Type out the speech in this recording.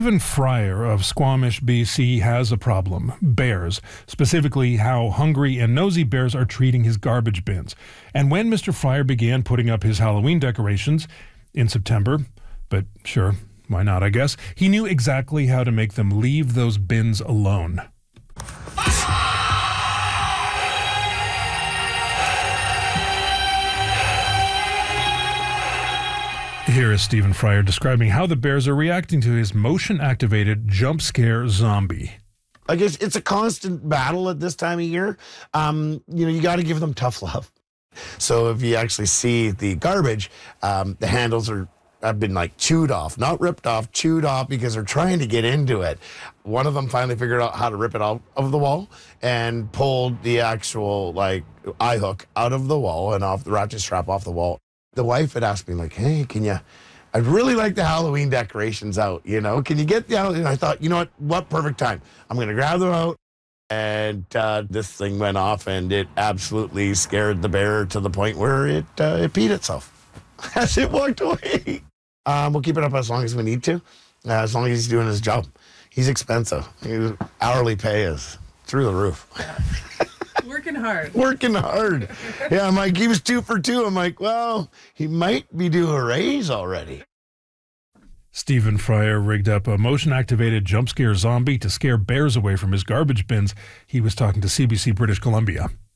Stephen Fryer of Squamish, BC has a problem. Bears, specifically how hungry and nosy bears are treating his garbage bins. And when Mr. Fryer began putting up his Halloween decorations in September, but sure, why not, I guess, he knew exactly how to make them leave those bins alone. Here is Stephen Fryer describing how the bears are reacting to his motion-activated jump scare zombie. I guess it's a constant battle at this time of year. You got to give them tough love. So if you actually see the garbage, the handles have been like chewed off, not ripped off, chewed off because they're trying to get into it. One of them finally figured out how to rip it out of the wall and pulled the actual eye hook out of the wall and off the ratchet strap off the wall. The wife had asked me, hey, I'd really like the Halloween decorations out, can you get the Halloween? And I thought, what perfect time. I'm going to grab them out. And this thing went off and it absolutely scared the bear to the point where it peed itself as it walked away. We'll keep it up as long as we need to, as long as he's doing his job. He's expensive. His hourly pay is through the roof. Working hard. Yeah, I'm like, he was 2 for 2. I'm like, well, he might be due a raise already. Stephen Fryer rigged up a motion-activated jump scare zombie to scare bears away from his garbage bins. He was talking to CBC British Columbia.